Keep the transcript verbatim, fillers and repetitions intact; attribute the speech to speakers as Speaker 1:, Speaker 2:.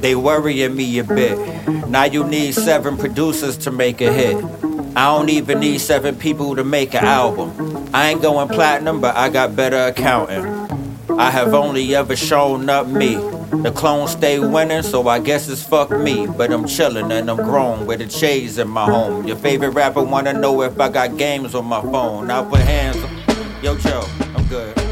Speaker 1: They worrying me a bit. Now you need seven producers to make a hit. I don't even need seven people to make an album. I ain't going platinum, but I got better accounting. I have only ever shown up me. The clones stay winning, so I guess it's fuck me. But I'm chillin' and I'm grown with the shades in my home. Your favorite rapper wanna know if I got games on my phone. I'll put hands on. Yo, Joe, I'm good.